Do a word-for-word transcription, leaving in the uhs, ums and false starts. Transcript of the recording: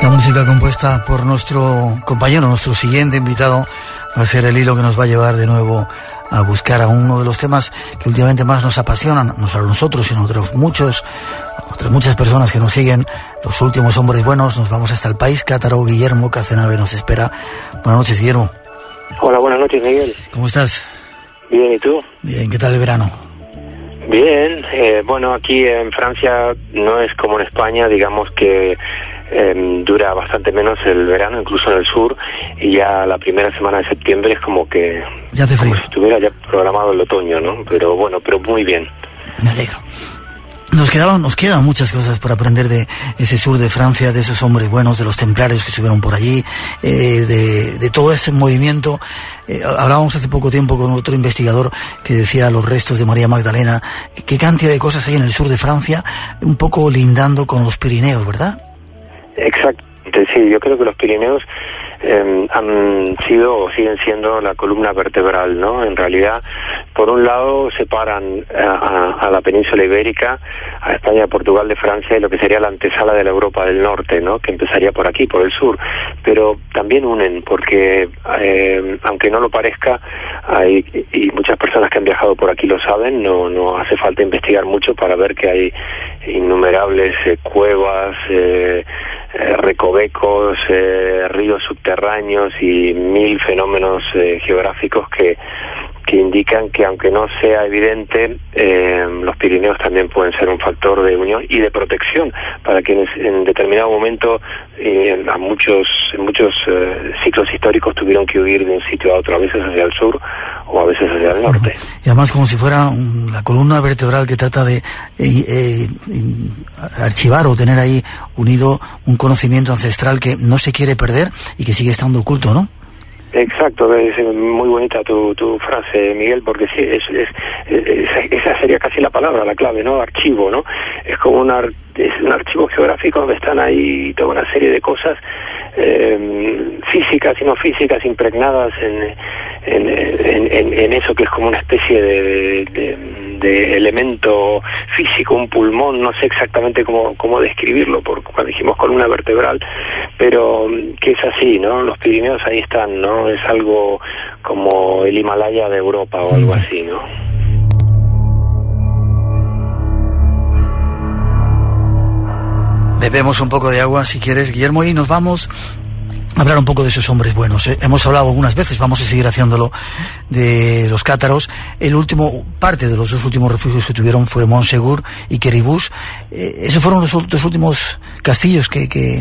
Esta música compuesta por nuestro compañero, nuestro siguiente invitado, va a ser el hilo que nos va a llevar de nuevo a buscar a uno de los temas que últimamente más nos apasionan, no solo a nosotros, sino a otros muchos, otras muchas personas que nos siguen, los últimos hombres buenos. Nos vamos hasta el país cátaro. Guillermo Cazenave nos espera. Buenas noches, Guillermo. Hola, buenas noches, Miguel. ¿Cómo estás? Bien, ¿y tú? Bien, ¿qué tal el verano? Bien, eh, bueno, aquí en Francia no es como en España, digamos que eh, dura bastante menos el verano, incluso en el sur, y ya la primera semana de septiembre es como que ya hace frío, como si estuviera ya programado el otoño, ¿no? Pero bueno, pero muy bien. Me alegro. Nos quedaban, nos quedan muchas cosas por aprender de ese sur de Francia, de esos hombres buenos, de los templarios que estuvieron por allí, eh, de, de todo ese movimiento. Eh, hablábamos hace poco tiempo con otro investigador que decía los restos de María Magdalena. Qué cantidad de cosas hay en el sur de Francia, un poco lindando con los Pirineos, ¿verdad? Exactamente, sí. Yo creo que los Pirineos eh, han sido o siguen siendo la columna vertebral, ¿no? En realidad, por un lado separan a, a la península ibérica, a España, Portugal de Francia, y lo que sería la antesala de la Europa del Norte, ¿no? Que empezaría por aquí, por el sur, pero también unen, porque eh, aunque no lo parezca, hay, y muchas personas que han viajado por aquí lo saben, no no hace falta investigar mucho para ver que hay innumerables eh, cuevas, eh, eh, recovecos, eh, ríos subterráneos y mil fenómenos eh, geográficos que que indican que, aunque no sea evidente, eh, los Pirineos también pueden ser un factor de unión y de protección para quienes en determinado momento, eh, a muchos en muchos eh, ciclos históricos, tuvieron que huir de un sitio a otro, a veces hacia el sur o a veces hacia el norte. Y además como si fuera un, la columna vertebral que trata de eh, eh, archivar o tener ahí unido un conocimiento ancestral que no se quiere perder y que sigue estando oculto, ¿no? Exacto, es muy bonita tu, tu frase, Miguel, porque sí, es, es, es, esa sería casi la palabra, la clave, ¿no? Archivo, ¿no? Es como un, ar, es un archivo geográfico donde están ahí toda una serie de cosas eh, físicas y no físicas impregnadas en, en, en, en, en eso que es como una especie de, de, de elemento físico, un pulmón, no sé exactamente cómo, cómo describirlo, porque cuando dijimos columna vertebral, pero que es así, ¿no? Los Pirineos ahí están, ¿no? Es algo como el Himalaya de Europa o algo así, ¿no? Bebemos un poco de agua, si quieres, Guillermo, y nos vamos a hablar un poco de esos hombres buenos. ¿eh? Hemos hablado algunas veces, vamos a seguir haciéndolo, de los cátaros. El último, parte de los dos últimos refugios que tuvieron fue Montségur y Queribus. Eh, esos fueron los dos últimos castillos que... que